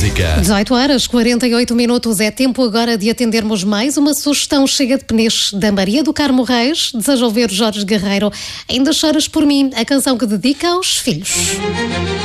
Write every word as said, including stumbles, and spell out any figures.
música. dezoito horas, quarenta e oito minutos. É tempo agora de atendermos mais uma sugestão chega de peniche da Maria do Carmo Reis. Desejo ouvir Jorge Guerreiro. Ainda choras por mim, a canção que dedica aos filhos.